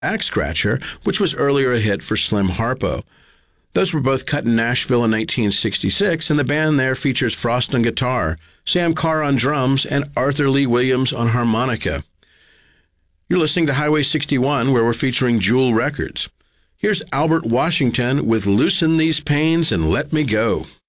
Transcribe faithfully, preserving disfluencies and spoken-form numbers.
Back Scratcher, which was earlier a hit for Slim Harpo. Those were both cut in Nashville in nineteen sixty-six, and the band there features Frost on guitar, Sam Carr on drums, and Arthur Lee Williams on harmonica. You're listening to Highway sixty-one, where we're featuring Jewel Records. Here's Albert Washington with Loosen These Pains and Let Me Go.